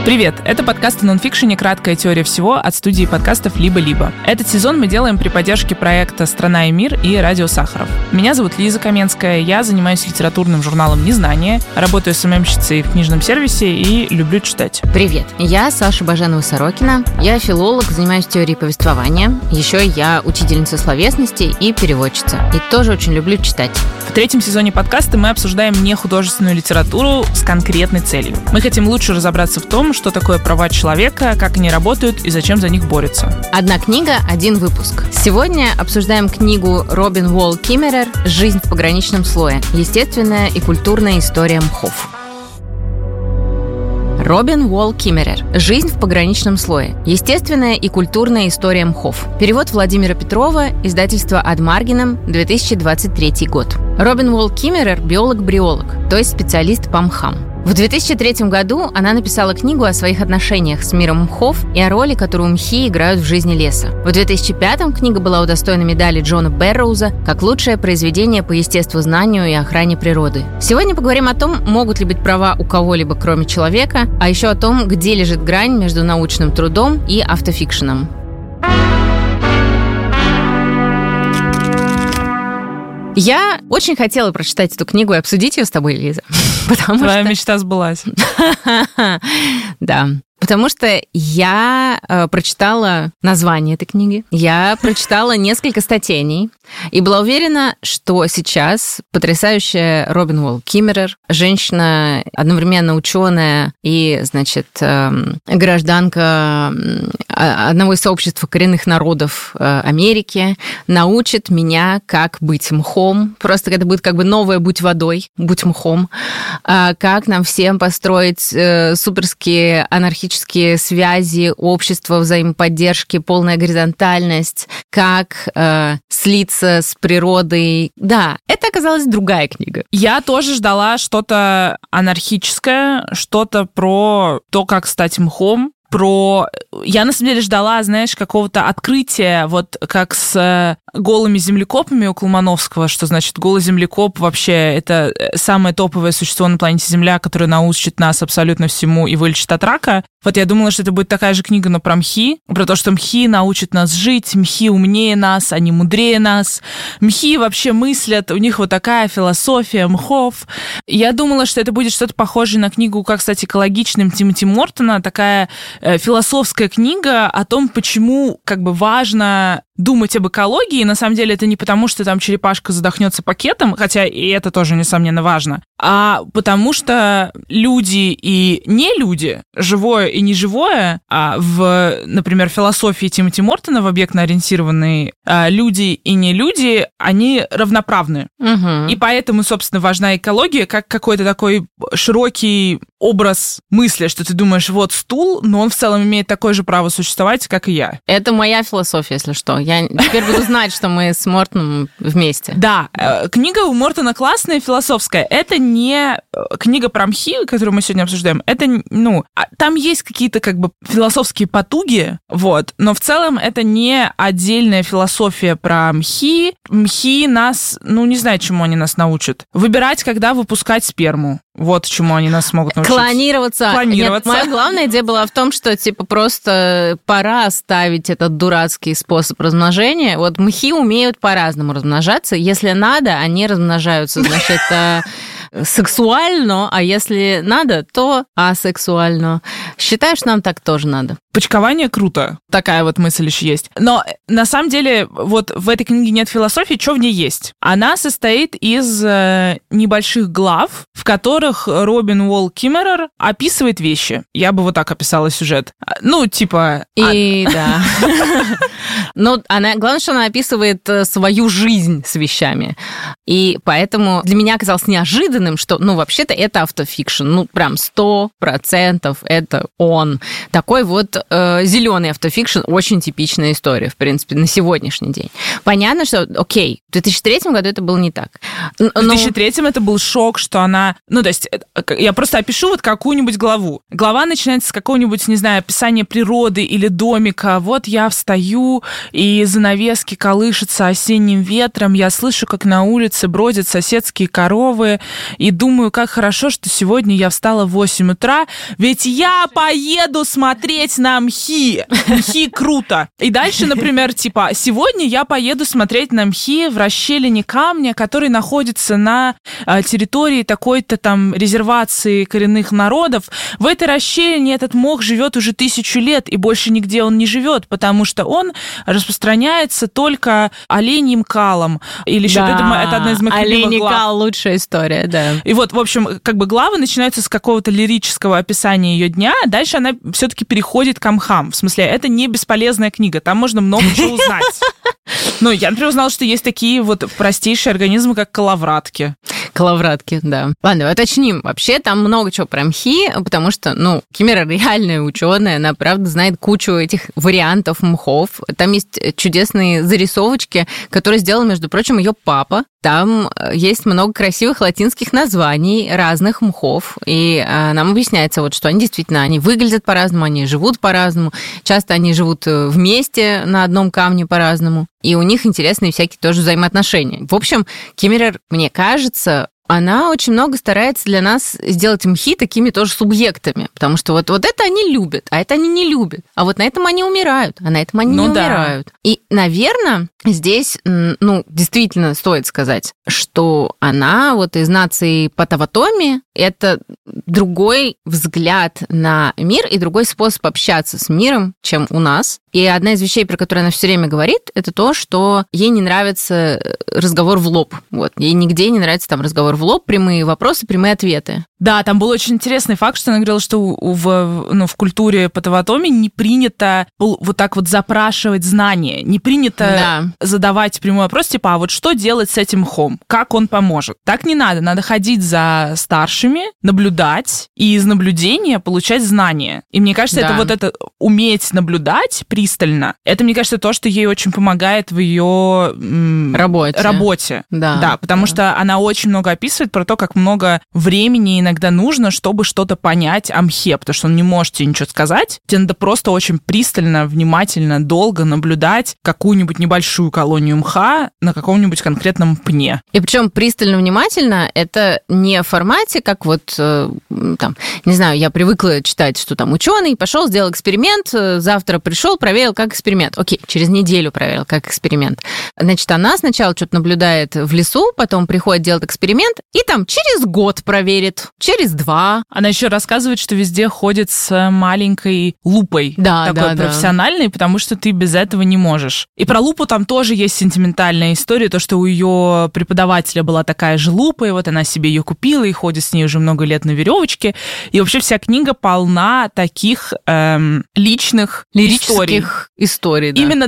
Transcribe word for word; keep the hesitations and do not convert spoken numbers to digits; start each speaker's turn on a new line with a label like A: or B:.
A: Привет! Это подкаст о нонфикшене «Краткая теория всего» от студии подкастов «Либо-либо». Этот сезон мы делаем при поддержке проекта «Страна и мир» и «Радио Сахаров». Меня зовут Лиза Каменская, я занимаюсь литературным журналом «Незнание», работаю эс эм эм-щицей в книжном сервисе и люблю читать.
B: Привет! Я Саша Баженова-Сорокина, я филолог, занимаюсь теорией повествования, еще я учительница словесности и переводчица, и тоже очень люблю читать.
A: В третьем сезоне подкаста мы обсуждаем нехудожественную литературу с конкретной целью. Мы хотим лучше разобраться в том, что такое права человека, как они работают и зачем за них борются.
B: Одна книга, один выпуск. Сегодня обсуждаем книгу Робин Уолл Киммерер «Жизнь в пограничном слое. Естественная и культурная история мхов». Робин Уолл Киммерер «Жизнь в пограничном слое. Естественная и культурная история мхов». Перевод Владимира Петрова, издательство Ад Маргинем, две тысячи двадцать третий год. Робин Уолл Киммерер – биолог-бриолог, то есть специалист по мхам. В две тысячи третьем году она написала книгу о своих отношениях с миром мхов и о роли, которую мхи играют в жизни леса. В две тысячи пятом книга была удостоена медали Джона Берроуза как лучшее произведение по естествознанию и охране природы. Сегодня поговорим о том, могут ли быть права у кого-либо, кроме человека, а еще о том, где лежит грань между научным трудом и автофикшеном. Я очень хотела прочитать эту книгу и обсудить ее с тобой, Лиза. Потому
A: Твоя
B: что...
A: мечта сбылась.
B: Да. Потому что я э, прочитала название этой книги, я прочитала несколько статей о ней и была уверена, что сейчас потрясающая Робин Уолл Киммерер, женщина, одновременно ученая и, значит, э, гражданка одного из сообществ коренных народов э, Америки, научит меня, как быть мхом. Просто это будет как бы новое «будь водой», «будь мхом», э, как нам всем построить э, суперские анархические связи, общество взаимоподдержки, полная горизонтальность, как э, слиться с природой. Да, это оказалась другая книга.
A: Я тоже ждала что-то анархическое, что-то про то, как стать мхом, про... Я, на самом деле, ждала, знаешь, какого-то открытия, вот как с голыми землекопами у Колмановского, что значит голый землекоп вообще это самое топовое существо на планете Земля, которое научит нас абсолютно всему и вылечит от рака. Вот я думала, что это будет такая же книга, но про мхи, про то, что мхи научат нас жить, мхи умнее нас, они мудрее нас, мхи вообще мыслят, у них вот такая философия мхов. Я думала, что это будет что-то похожее на книгу «Как стать экологичным» Тимоти Мортона, такая э, философская книга о том, почему как бы важно думать об экологии. На самом деле это не потому, что там черепашка задохнется пакетом, хотя и это тоже, несомненно, важно, а потому что люди и не люди, живое и неживое, а в, например, философии Тимоти Мортона, в объектно-ориентированные а, люди и не люди, они равноправны.
B: Угу.
A: И поэтому, собственно, важна экология как какой-то такой широкий образ мысли, что ты думаешь, вот стул, но он в целом имеет такое же право существовать, как и я.
B: Это моя философия, если что. Я теперь буду знать, что мы с Мортоном вместе.
A: Да, книга у Мортона классная, философская. Это не книга про мхи, которую мы сегодня обсуждаем. Это, ну, там есть какие-то как бы философские потуги, вот, но в целом это не отдельная философия про мхи. Мхи нас, ну, не знаю, чему они нас научат. Выбирать, когда выпускать сперму. Вот чему они нас смогут научить.
B: Клонироваться.
A: Клонироваться.
B: Нет, моя главная идея была в том, что, типа, просто пора оставить этот дурацкий способ размножения. Вот мхи умеют по-разному размножаться. Если надо, они размножаются, значит, сексуально, а если надо, то асексуально. Считаю, что нам так тоже надо.
A: Почкование круто. Такая вот мысль еще есть. Но на самом деле вот в этой книге нет философии, что в ней есть? Она состоит из э, небольших глав, в которых Робин Уолл Киммерер описывает вещи. Я бы вот так описала сюжет. Ну, типа...
B: И да. Но она, главное, что она описывает свою жизнь с вещами. И поэтому для меня оказалось неожиданным, что, ну, вообще-то это автофикшн. Ну, прям сто процентов это он. Такой вот э, зеленый автофикшн, очень типичная история, в принципе, на сегодняшний день. Понятно, что, окей, в две тысячи третьем году это было не так.
A: Но... В две тысячи третьем это был шок, что она... Ну, то есть, я просто опишу вот какую-нибудь главу. Глава начинается с какого-нибудь, не знаю, описания природы или домика. Вот я встаю, и занавески колышутся осенним ветром, я слышу, как на улице бродят соседские коровы, и думаю, как хорошо, что сегодня я встала в восемь утра, ведь я поеду смотреть на мхи. Мхи круто. И дальше, например, типа, сегодня я поеду смотреть на мхи в расщелине камня, который находится на а, территории такой-то там резервации коренных народов. В этой расщелине этот мох живет уже тысячу лет, и больше нигде он не живет, потому что он распространяется только оленьим калом. Или еще
B: да,
A: это, это одна из моих любимых глав.
B: Кал — лучшая история, да.
A: И вот, в общем, как бы главы начинаются с какого-то лирического описания ее дня, а дальше она все-таки переходит к мхам. В смысле, это не бесполезная книга, там можно много чего узнать. Ну, я, например, узнала, что есть такие вот простейшие организмы, как коловратки.
B: Коловратки, да. Ладно, уточним. Вообще там много чего про мхи, потому что, ну, Кимера реальная ученая, она, правда, знает кучу этих вариантов мхов. Там есть чудесные зарисовочки, которые сделал, между прочим, ее папа. Там есть много красивых латинских названий разных мхов, и э, нам объясняется, вот, что они действительно, они выглядят по-разному, они живут по-разному, часто они живут вместе на одном камне по-разному, и у них интересные всякие тоже взаимоотношения. В общем, Киммерер, мне кажется, она очень много старается для нас сделать мхи такими тоже субъектами, потому что вот, вот это они любят, а это они не любят, а вот на этом они умирают, а на этом они ну не да. умирают. И, наверное, здесь, ну, действительно стоит сказать, что она вот из нации Потаватоми — это другой взгляд на мир и другой способ общаться с миром, чем у нас. И одна из вещей, про которую она все время говорит, это то, что ей не нравится разговор в лоб. Вот. Ей нигде не нравится там разговор в лоб, прямые вопросы, прямые ответы.
A: Да, там был очень интересный факт, что она говорила, что в, ну, в культуре Потаватоми не принято вот так вот запрашивать знания, не принято да. задавать прямой вопрос, типа, а вот что делать с этим мхом? Как он поможет? Так не надо, надо ходить за старшими, наблюдать и из наблюдения получать знания. И мне кажется, да. это вот это уметь наблюдать пристально, это, мне кажется, то, что ей очень помогает в ее м-
B: работе.
A: работе. Да, да, потому да. что она очень много описывает про то, как много времени иногда иногда нужно, чтобы что-то понять о мхе, потому что он не может тебе ничего сказать. Тебе надо просто очень пристально, внимательно, долго наблюдать какую-нибудь небольшую колонию мха на каком-нибудь конкретном пне.
B: И причем пристально, внимательно, это не в формате, как вот, э, там, не знаю, я привыкла читать, что там ученый пошел, сделал эксперимент, завтра пришел, проверил, как эксперимент. Окей, через неделю проверил, как эксперимент. Значит, она сначала что-то наблюдает в лесу, потом приходит, делает эксперимент, и там через год проверит, через два.
A: Она еще рассказывает, что везде ходит с маленькой лупой.
B: Да,
A: такой
B: да,
A: профессиональной, да. Потому что ты без этого не можешь. И про лупу там тоже есть сентиментальная история, то, что у ее преподавателя была такая же лупа, и вот она себе ее купила и ходит с ней уже много лет на веревочке. И вообще вся книга полна таких эм, личных
B: лирических историй. историй да.
A: Именно